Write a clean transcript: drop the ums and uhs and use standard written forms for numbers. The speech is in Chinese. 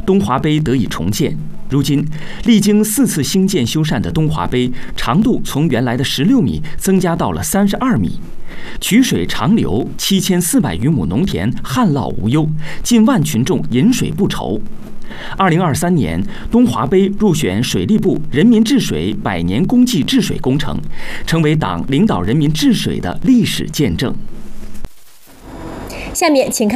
东华碑得以重建。如今，历经4次兴建修缮的东华碑，长度从原来的16米增加到了32米，渠水长流，7400余亩农田旱涝无忧，近万群众饮水不愁。2023年，东华碑入选水利部人民治水100年公计治水工程，成为党领导人民治水的历史见证。 下面请看。